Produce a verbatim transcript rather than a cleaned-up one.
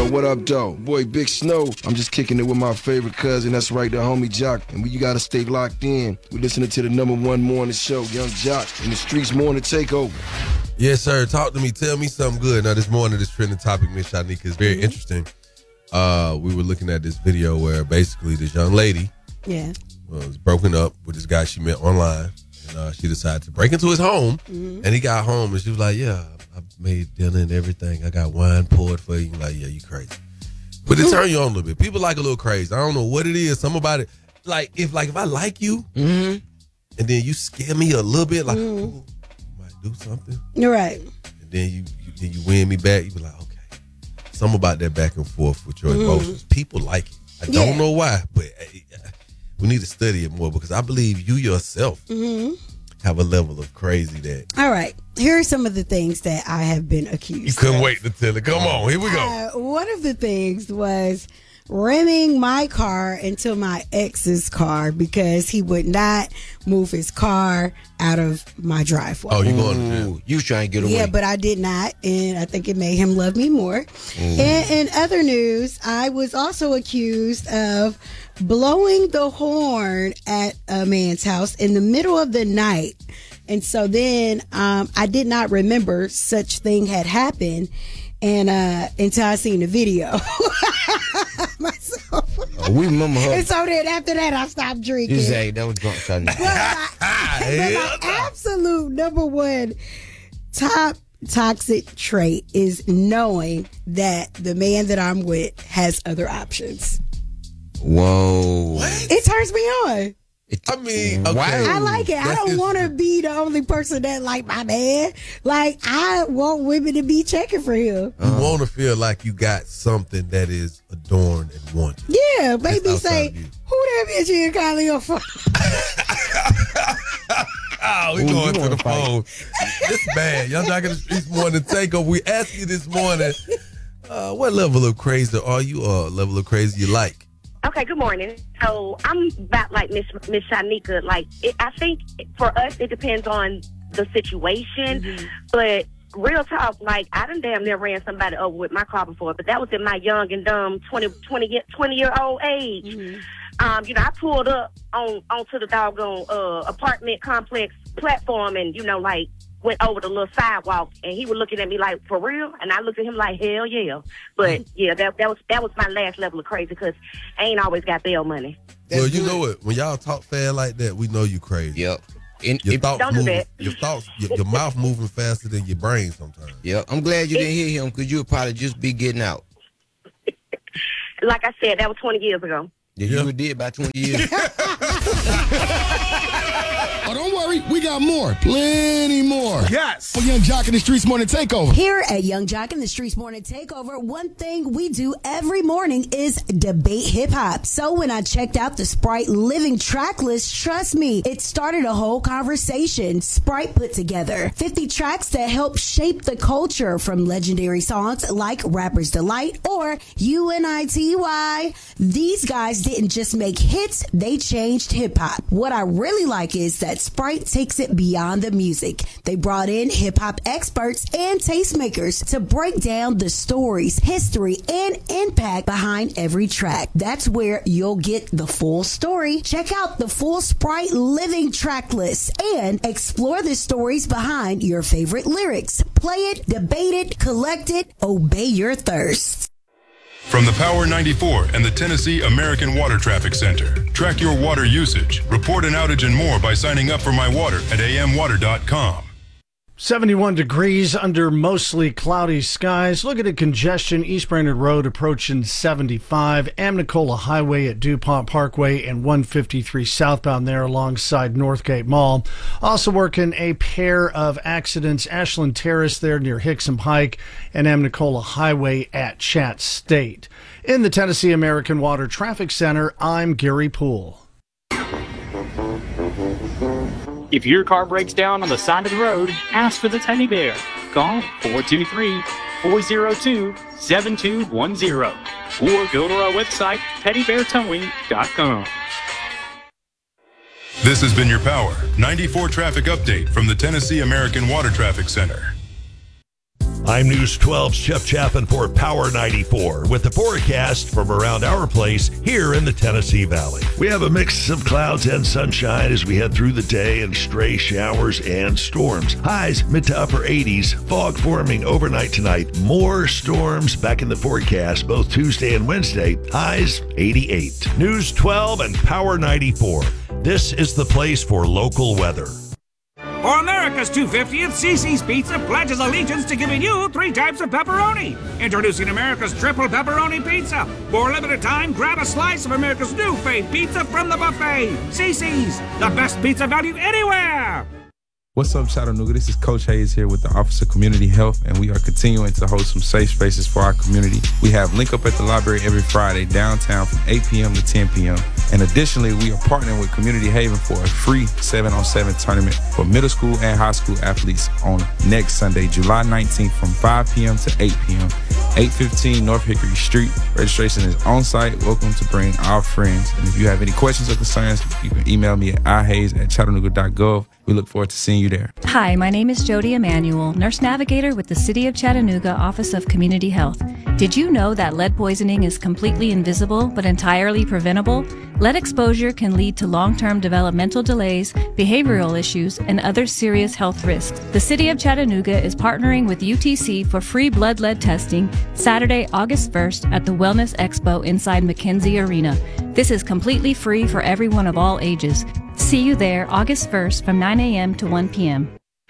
Yo, what up, though? Boy, Big Snow. I'm just kicking it with my favorite cousin. That's right, the homie Jock. And we, you gotta stay locked in. We're listening to the number one morning show, Young Jock, in the streets morning takeover. Yes, sir. Talk to me. Tell me something good. Now, this morning, this trending topic, Miss Shanika, is very interesting. Uh, we were looking at this video where basically this young lady yeah. was broken up with this guy she met online. And uh, she decided to break into his home. Mm-hmm. And he got home and she was like, yeah, I made dinner and everything. I got wine poured for you. Like, yeah, you crazy. But it turn you on a little bit. People like a little crazy. I don't know what it is. Some about it. Like, if like if I like you mm-hmm. and then you scare me a little bit, like, mm-hmm. oh, you might do something. You're right. And then you, you then you win me back. You be like, okay. Something about that back and forth with your mm-hmm. emotions. People like it. I yeah. don't know why, but uh, we need to study it more because I believe you yourself mm-hmm. have a level of crazy that. All right. Here are some of the things that I have been accused You couldn't of. wait to tell it. Come on. Here we go. Uh, one of the things was ramming my car into my ex's car because he would not move his car out of my driveway. Oh, you going to jail? You was trying to get away. Yeah, but I did not, and I think it made him love me more. Mm. And in other news, I was also accused of blowing the horn at a man's house in the middle of the night. And so then um, I did not remember such thing had happened and uh, until I seen the video myself. Oh, we remember her. And so then after that, I stopped drinking. You say that was drunk, son. But my, but my absolute number one top toxic trait is knowing that the man that I'm with has other options. Whoa. What? It turns me on. I mean, okay. I like it. That's I don't want to be the only person that like my man. Like, I want women to be checking for him. You uh, want to feel like you got something that is adorned and wanted. Yeah, baby say, who that bitch you calling your phone? Oh, we Ooh, going to the phone. This bad. Young Jock in the Streets morning takeover. We asked you this morning, uh, what level of crazy are you or level of crazy you like? Okay, good morning. So I'm about like Miss Miss Shanika. Like, it, I think for us, it depends on the situation. Mm-hmm. But real talk, like, I done damn near ran somebody over with my car before, but that was in my young and dumb twenty, twenty, twenty year old age. Mm-hmm. Um, you know, I pulled up on onto the doggone uh, apartment complex platform and, you know, like, went over the little sidewalk, and he was looking at me like, for real? And I looked at him like, hell yeah. But yeah, that that was that was my last level of crazy because I ain't always got bail money. That's well, you good. Know what? When y'all talk fast like that, we know you crazy. Yep. And your it, thoughts don't moving, do that. Your thoughts, your, your mouth moving faster than your brain sometimes. Yeah, I'm glad you didn't hear him because you would probably just be getting out. Like I said, that was twenty years ago. Yeah, you yep. did about twenty years. Oh, don't worry. We got more. Plenty more. Yes. For Young Jock in the Streets Morning Takeover. Here at Young Jock in the Streets Morning Takeover, one thing we do every morning is debate hip-hop. So when I checked out the Sprite Living track list, trust me, it started a whole conversation. Sprite put together fifty tracks that help shape the culture, from legendary songs like Rapper's Delight or U N I T Y. These guys didn't just make hits, they changed hip-hop. What I really like is that Sprite takes it beyond the music. They brought in hip-hop experts and tastemakers to break down the stories, history, and impact behind every track. That's where you'll get the full story. Check out the full Sprite Living track list and explore the stories behind your favorite lyrics. Play it, debate it, collect it, obey your thirst. From the Power ninety-four and the Tennessee American Water Traffic Center. Track your water usage, report an outage and more by signing up for My Water at a m water dot com. seventy-one degrees under mostly cloudy skies. Look at the congestion. East Brainerd Road approaching seventy-five. Amnicola Highway at DuPont Parkway and one fifty-three southbound there alongside Northgate Mall. Also working a pair of accidents. Ashland Terrace there near Hickson Pike and Amnicola Highway at Chat State. In the Tennessee American Water Traffic Center, I'm Gary Poole. If your car breaks down on the side of the road, ask for the Teddy Bear. Call four two three, four zero two, seven two one zero or go to our website, teddy bear towing dot com. This has been your Power ninety-four traffic update from the Tennessee American Water Traffic Center. I'm News twelve's Jeff Chapin for Power ninety-four with the forecast from around our place here in the Tennessee Valley. We have a mix of clouds and sunshine as we head through the day and stray showers and storms. Highs mid to upper eighties. Fog forming overnight tonight. More storms back in the forecast both Tuesday and Wednesday. Highs eighty-eight. News twelve and Power ninety-four. This is the place for local weather. For America's two hundred fiftieth, Cici's Pizza pledges allegiance to giving you three types of pepperoni. Introducing America's triple pepperoni pizza. For a limited time, grab a slice of America's new fave pizza from the buffet. Cici's, the best pizza value anywhere. What's up, Chattanooga? This is Coach Hayes here with the Office of Community Health, and we are continuing to host some safe spaces for our community. We have Link Up at the Library every Friday downtown from eight p.m. to ten p.m. And additionally, we are partnering with Community Haven for a free seven on seven tournament for middle school and high school athletes on next Sunday, July nineteenth from five p.m. to eight p.m. eight fifteen North Hickory Street. Registration is on site. Welcome to bring our friends. And if you have any questions or concerns, you can email me at ihayes at chattanooga dot gov. We look forward to seeing you there. Hi, my name is Jody Emanuel, nurse navigator with the City of Chattanooga Office of Community Health. Did you know that lead poisoning is completely invisible but entirely preventable? Lead exposure can lead to long-term developmental delays, behavioral issues, and other serious health risks. The City of Chattanooga is partnering with U T C for free blood lead testing Saturday, August first at the Wellness Expo inside McKenzie Arena. This is completely free for everyone of all ages. See you there August first from nine a.m. to one p.m.